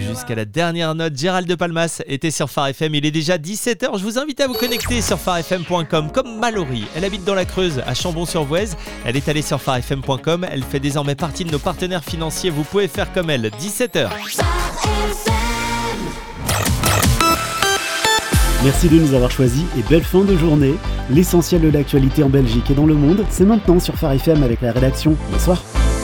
jusqu'à la dernière note. Gérald de Palmas était sur Phare FM. Il est déjà 17h. Je vous invite à vous connecter sur pharefm.com comme Mallory. Elle habite dans la Creuse, à Chambon-sur-Voueize. Elle est allée sur pharefm.com. Elle fait désormais partie de nos partenaires financiers. Vous pouvez faire comme elle. 17h. Merci de nous avoir choisis et belle fin de journée. L'essentiel de l'actualité en Belgique et dans le monde, c'est maintenant sur Phare FM avec la rédaction. Bonsoir.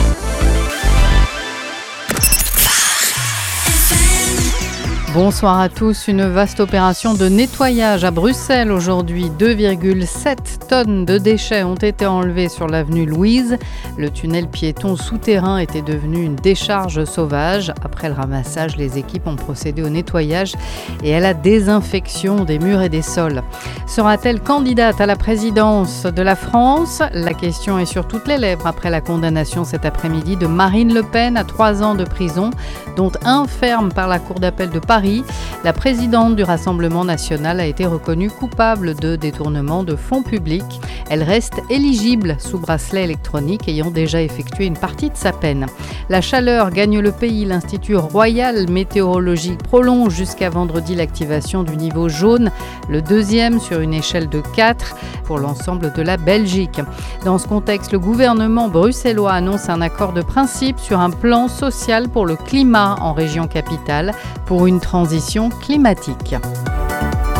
Bonsoir à tous. Une vaste opération de nettoyage à Bruxelles aujourd'hui. 2,7 tonnes de déchets ont été enlevés sur l'avenue Louise. Le tunnel piéton souterrain était devenu une décharge sauvage. Après le ramassage, les équipes ont procédé au nettoyage et à la désinfection des murs et des sols. Sera-t-elle candidate à la présidence de la France ? La question est sur toutes les lèvres après la condamnation cet après-midi de Marine Le Pen à 3 ans de prison, dont un ferme par la Cour d'appel de Paris. La présidente du Rassemblement national a été reconnue coupable de détournement de fonds publics. Elle reste éligible sous bracelet électronique, ayant déjà effectué une partie de sa peine. La chaleur gagne le pays. L'Institut royal météorologique prolonge jusqu'à vendredi l'activation du niveau jaune, le deuxième sur une échelle de 4 pour l'ensemble de la Belgique. Dans ce contexte, le gouvernement bruxellois annonce un accord de principe sur un plan social pour le climat en région capitale pour une transition climatique.